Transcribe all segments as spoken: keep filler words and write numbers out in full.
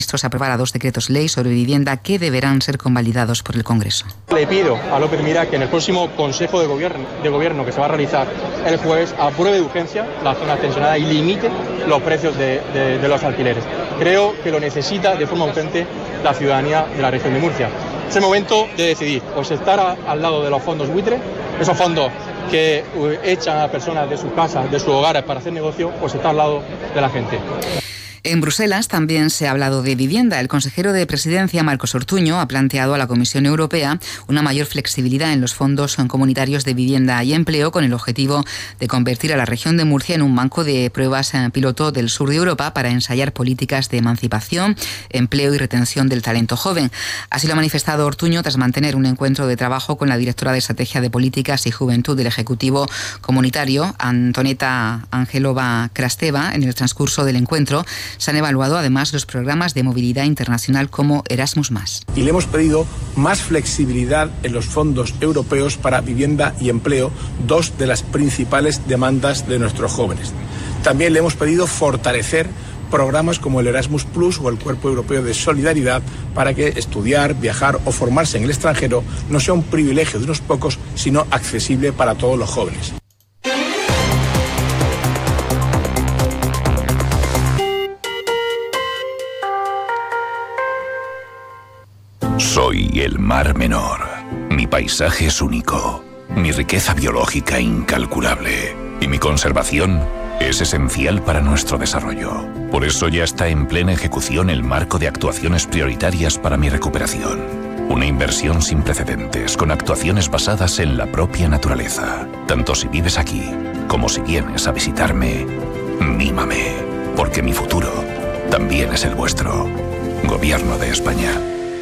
Se aprobará dos decretos ley sobre vivienda que deberán ser convalidados por el Congreso. Le pido a López Miras que en el próximo Consejo de Gobierno, de Gobierno que se va a realizar el jueves apruebe de urgencia la zona tensionada y limite los precios de, de, de los alquileres. Creo que lo necesita de forma urgente la ciudadanía de la región de Murcia. Es el momento de decidir, o se estar a, al lado de los fondos buitre, esos fondos que uh, echan a personas de sus casas, de sus hogares para hacer negocio, o se está al lado de la gente. En Bruselas también se ha hablado de vivienda. El consejero de Presidencia, Marcos Ortuño, ha planteado a la Comisión Europea una mayor flexibilidad en los fondos comunitarios de vivienda y empleo con el objetivo de convertir a la región de Murcia en un banco de pruebas piloto del sur de Europa para ensayar políticas de emancipación, empleo y retención del talento joven. Así lo ha manifestado Ortuño tras mantener un encuentro de trabajo con la directora de Estrategia de Políticas y Juventud del Ejecutivo Comunitario, Antoneta Angelova Krasteva. En el transcurso del encuentro se han evaluado además los programas de movilidad internacional como Erasmus más. Y le hemos pedido más flexibilidad en los fondos europeos para vivienda y empleo, dos de las principales demandas de nuestros jóvenes. También le hemos pedido fortalecer programas como el Erasmus Plus o el Cuerpo Europeo de Solidaridad para que estudiar, viajar o formarse en el extranjero no sea un privilegio de unos pocos, sino accesible para todos los jóvenes. Soy el Mar Menor. Mi paisaje es único, mi riqueza biológica incalculable y mi conservación es esencial para nuestro desarrollo. Por eso ya está en plena ejecución el marco de actuaciones prioritarias para mi recuperación. Una inversión sin precedentes, con actuaciones basadas en la propia naturaleza. Tanto si vives aquí, como si vienes a visitarme, mímame, porque mi futuro también es el vuestro. Gobierno de España.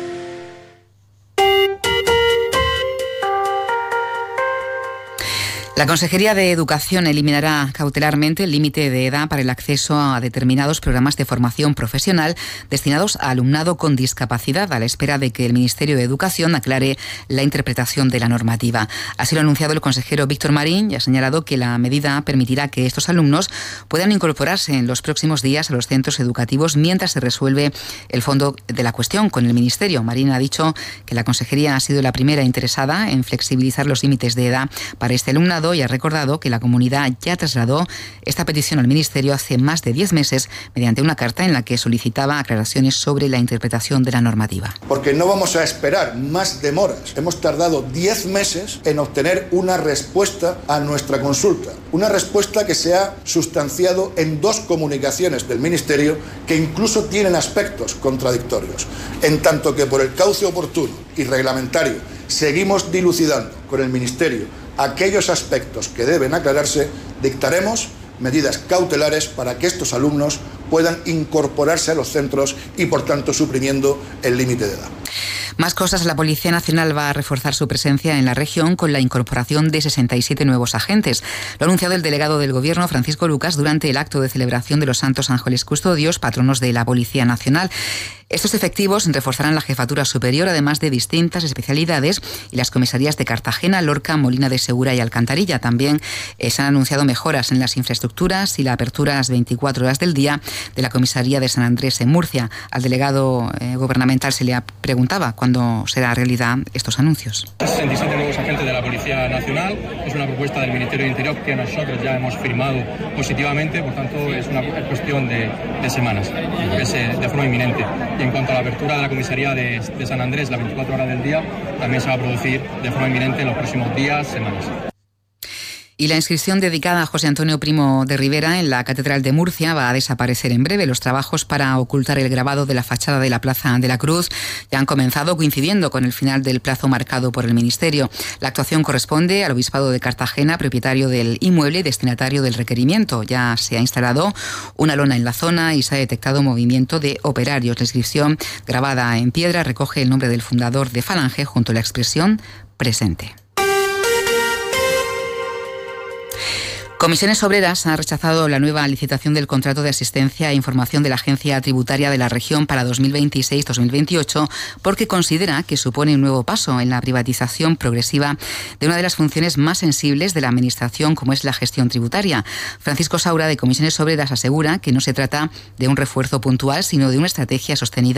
La Consejería de Educación eliminará cautelarmente el límite de edad para el acceso a determinados programas de formación profesional destinados a alumnado con discapacidad, a la espera de que el Ministerio de Educación aclare la interpretación de la normativa. Así lo ha anunciado el consejero Víctor Marín y ha señalado que la medida permitirá que estos alumnos puedan incorporarse en los próximos días a los centros educativos mientras se resuelve el fondo de la cuestión con el Ministerio. Marín ha dicho que la Consejería ha sido la primera interesada en flexibilizar los límites de edad para este alumnado y ha recordado que la comunidad ya trasladó esta petición al Ministerio hace más de diez meses mediante una carta en la que solicitaba aclaraciones sobre la interpretación de la normativa. Porque no vamos a esperar más demoras. Hemos tardado diez meses en obtener una respuesta a nuestra consulta. Una respuesta que se ha sustanciado en dos comunicaciones del Ministerio que incluso tienen aspectos contradictorios. En tanto que por el cauce oportuno y reglamentario seguimos dilucidando con el Ministerio aquellos aspectos que deben aclararse, dictaremos medidas cautelares para que estos alumnos puedan incorporarse a los centros y, por tanto, suprimiendo el límite de edad. Más cosas. La Policía Nacional va a reforzar su presencia en la región con la incorporación de sesenta y siete nuevos agentes. Lo ha anunciado el delegado del Gobierno, Francisco Lucas, durante el acto de celebración de los Santos Ángeles Custodios, patronos de la Policía Nacional. Estos efectivos reforzarán la Jefatura Superior, además de distintas especialidades, y las comisarías de Cartagena, Lorca, Molina de Segura y Alcantarilla. También eh, se han anunciado mejoras en las infraestructuras y la apertura a las veinticuatro horas del día de la comisaría de San Andrés en Murcia. Al delegado eh, gubernamental se le preguntaba cuándo será realidad estos anuncios. sesenta y siete nuevos agentes de la Policía Nacional. Es una propuesta del Ministerio de Interior que nosotros ya hemos firmado positivamente, por tanto es una cuestión de, de semanas, es eh, de forma inminente. Y en cuanto a la apertura de la comisaría de, de San Andrés, las veinticuatro horas del día, también se va a producir de forma inminente en los próximos días, semanas. Y la inscripción dedicada a José Antonio Primo de Rivera en la Catedral de Murcia va a desaparecer en breve. Los trabajos para ocultar el grabado de la fachada de la Plaza de la Cruz ya han comenzado, coincidiendo con el final del plazo marcado por el Ministerio. La actuación corresponde al Obispado de Cartagena, propietario del inmueble y destinatario del requerimiento. Ya se ha instalado una lona en la zona y se ha detectado movimiento de operarios. La inscripción, grabada en piedra, recoge el nombre del fundador de Falange junto a la expresión presente. Comisiones Obreras ha rechazado la nueva licitación del contrato de asistencia e información de la Agencia Tributaria de la Región para dos mil veintiséis dos mil veintiocho porque considera que supone un nuevo paso en la privatización progresiva de una de las funciones más sensibles de la Administración, como es la gestión tributaria. Francisco Saura, de Comisiones Obreras, asegura que no se trata de un refuerzo puntual, sino de una estrategia sostenida